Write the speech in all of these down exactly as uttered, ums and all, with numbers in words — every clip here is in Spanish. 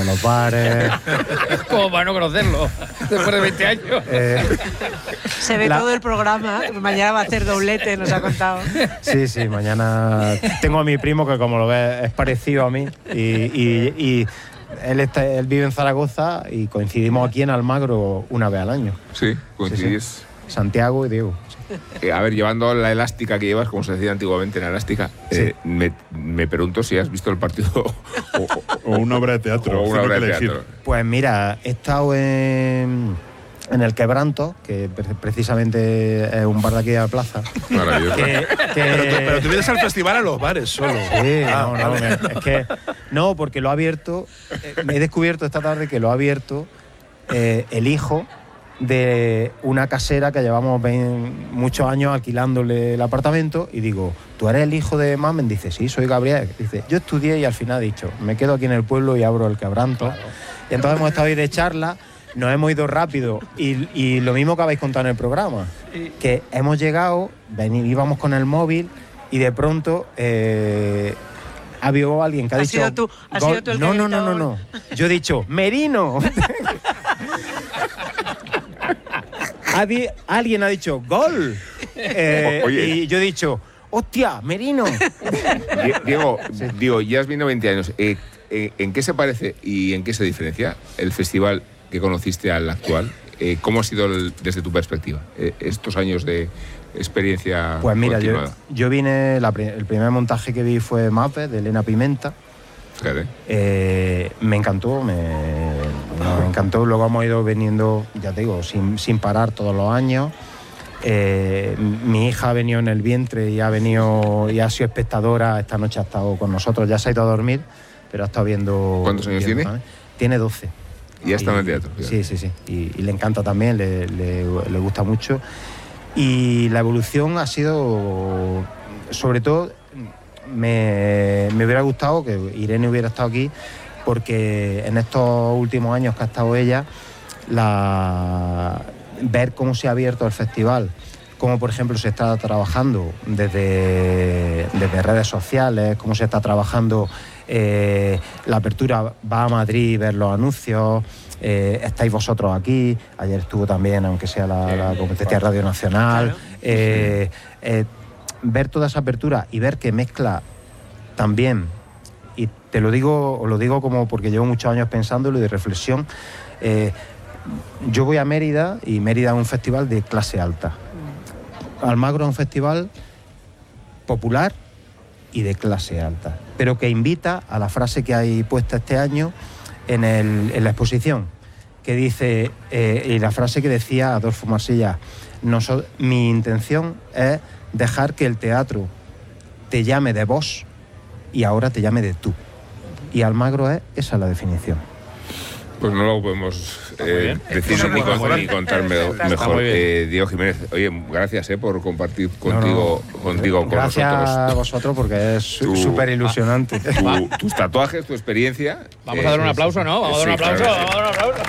de los bares. ¿Cómo para no conocerlo? Después de veinte años. Eh, Se ve la... todo el programa. Mañana va a hacer doblete, nos ha contado. Sí, sí, mañana tengo a mi primo que, como lo ves, es parecido a mí. Y, y, y él, está, él vive en Zaragoza y coincidimos aquí en Almagro una vez al año. Sí, coincidís. Sí, sí. Santiago y Diego. Eh, a ver, llevando la elástica que llevas, como se decía antiguamente en la elástica, sí. eh, me, me pregunto si has visto el partido o, o, o una obra de teatro. O una obra de teatro. Pues mira, he estado en, en el Quebranto, que precisamente es un bar de aquí de la plaza. Maravilloso. Que, que... Pero, tú, pero tú vienes al festival a los bares solo. Sí, ah, no, no, vale. es que no, porque lo ha abierto, eh, he descubierto esta tarde que lo ha abierto eh, el hijo de una casera que llevamos veinte, muchos años alquilándole el apartamento, y digo, ¿tú eres el hijo de Mamen? Dice, sí, soy Gabriel. Dice, yo estudié y al final he dicho, me quedo aquí en el pueblo y abro el Quebranto. Claro. Y entonces hemos estado ahí de charla, nos hemos ido rápido y, y lo mismo que habéis contado en el programa, que hemos llegado, vení, íbamos con el móvil y de pronto eh, ha habido alguien que ha, ¿Ha dicho... Sido tú, ¿Ha sido tú el no, no, no, no, no. Yo he dicho, ¡Merino! Alguien ha dicho ¡gol! Eh, y yo he dicho ¡hostia, Merino! Diego, sí. digo, ya has vivido veinte años. Eh, eh, ¿En qué se parece y en qué se diferencia el festival que conociste al actual? Eh, ¿Cómo ha sido el, desde tu perspectiva eh, estos años de experiencia? Pues mira, yo, continuada? yo vine, la, el primer montaje que vi fue Mape, de Elena Pimenta. Eh, me encantó, me, me encantó. Luego hemos ido viniendo, ya te digo, sin, sin parar todos los años. Eh, mi hija ha venido en el vientre y ha venido y ha sido espectadora. Esta noche ha estado con nosotros, ya se ha ido a dormir, pero ha estado viendo. ¿Cuántos años viendo, tiene? ¿eh? Tiene doce. Y ya está en el teatro. Sí, sí, sí. Y, y le encanta también, le, le, le gusta mucho. Y la evolución ha sido, sobre todo, me, me hubiera gustado que Irene hubiera estado aquí, porque en estos últimos años que ha estado ella, la, ver cómo se ha abierto el festival, cómo por ejemplo se está trabajando desde, desde redes sociales, cómo se está trabajando eh, la apertura, va a Madrid, ver los anuncios, eh, estáis vosotros aquí, ayer estuvo también, aunque sea la, la competencia de Radio Nacional, eh, eh, ver toda esa apertura y ver que mezcla también, y te lo digo, os lo digo como porque llevo muchos años pensándolo y de reflexión, eh, yo voy a Mérida y Mérida es un festival de clase alta. Almagro es un festival popular y de clase alta, pero que invita a la frase que hay puesta este año en, el, en la exposición, que dice, eh, y la frase que decía Adolfo Marsilla, Noso- mi intención es dejar que el teatro te llame de vos y ahora te llame de tú. Y Almagro es, esa es la definición. Pues no lo podemos eh, decir ni, con, ni contarme mejor. Eh, Diego Jiménez, oye, gracias eh, por compartir contigo, no, no. contigo con gracias nosotros. Gracias a vosotros porque es súper ilusionante. Tu, tus tatuajes, tu experiencia. Vamos eh, a dar un aplauso, sí, ¿no? Vamos sí, a dar un aplauso. Claro, vamos a dar un aplauso.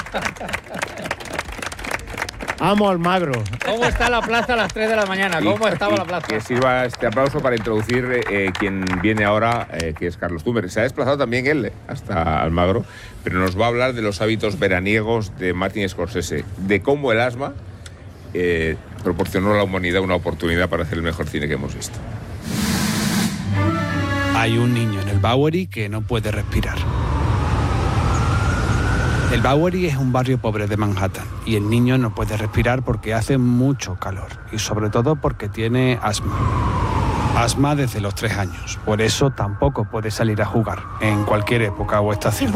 Amo Almagro. ¿Cómo está la plaza a las tres de la mañana? ¿Cómo y, estaba y, la plaza? Que sirva este aplauso para introducir eh, quien viene ahora, eh, que es Carlos Tumer. Se ha desplazado también él hasta Almagro, pero nos va a hablar de los hábitos veraniegos de Martin Scorsese, de cómo el asma eh, proporcionó a la humanidad una oportunidad para hacer el mejor cine que hemos visto. Hay un niño en el Bowery que no puede respirar. El Bowery es un barrio pobre de Manhattan y el niño no puede respirar porque hace mucho calor y sobre todo porque tiene asma. Asma desde los tres años, por eso tampoco puede salir a jugar en cualquier época o estación.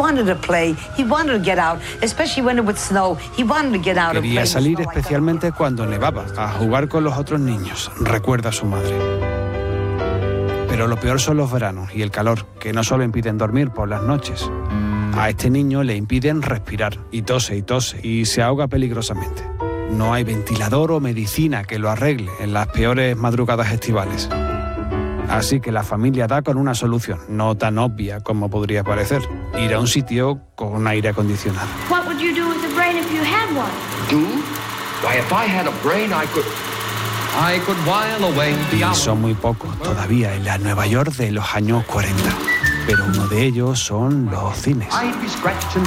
Quería salir especialmente cuando nevaba, a jugar con los otros niños, recuerda su madre. Pero lo peor son los veranos y el calor, que no solo impiden dormir por las noches. A este niño le impiden respirar y tose y tose y se ahoga peligrosamente. No hay ventilador o medicina que lo arregle en las peores madrugadas estivales. Así que la familia da con una solución, no tan obvia como podría parecer: ir a un sitio con aire acondicionado. What would you do with a brain if you had one? Do? Why, if I had a brain, I could... I could while away the hours. Y son muy pocos todavía en la Nueva York de los años cuarenta. Pero uno de ellos son los cines.